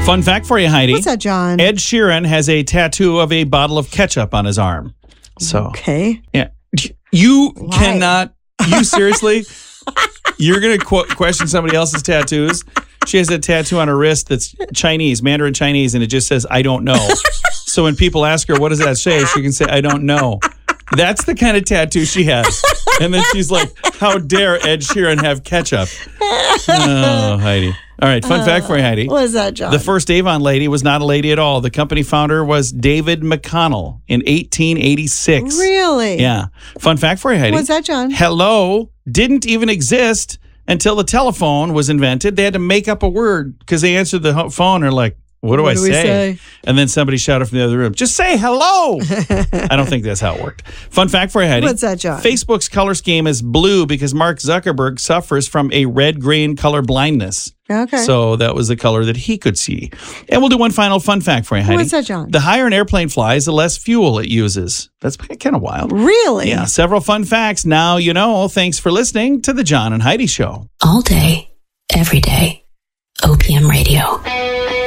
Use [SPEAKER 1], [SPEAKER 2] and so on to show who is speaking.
[SPEAKER 1] Fun fact for you, Heidi.
[SPEAKER 2] What's that, John?
[SPEAKER 1] Ed Sheeran has a tattoo of a bottle of ketchup on his arm. So,
[SPEAKER 2] okay.
[SPEAKER 1] Yeah. You cannot, you seriously, you're going to question somebody else's tattoos? She has a tattoo on her wrist that's Chinese, Mandarin Chinese, and it just says, I don't know. So when people ask her, what does that say? She can say, I don't know. That's the kind of tattoo she has. And then she's like, how dare Ed Sheeran have ketchup? Oh, Heidi. All right, fun fact for you, Heidi.
[SPEAKER 2] What is that, John?
[SPEAKER 1] The first Avon lady was not a lady at all. The company founder was David McConnell in 1886.
[SPEAKER 2] Really?
[SPEAKER 1] Yeah. Fun fact for you, Heidi.
[SPEAKER 2] What's that, John?
[SPEAKER 1] Hello didn't even exist until the telephone was invented. They had to make up a word because they answered the phone and are like, what do I say? And then somebody shouted from the other room, just say hello. I don't think that's how it worked. Fun fact for you, Heidi.
[SPEAKER 2] What's that, John?
[SPEAKER 1] Facebook's color scheme is blue because Mark Zuckerberg suffers from a red-green color blindness.
[SPEAKER 2] Okay.
[SPEAKER 1] So that was the color that he could see. And we'll do one final fun fact for you, Heidi.
[SPEAKER 2] What's that, John?
[SPEAKER 1] The higher an airplane flies, the less fuel it uses. That's kind of wild.
[SPEAKER 2] Really?
[SPEAKER 1] Yeah, several fun facts. Now you know. Thanks for listening to The John and Heidi Show.
[SPEAKER 3] All day, every day, OPM Radio.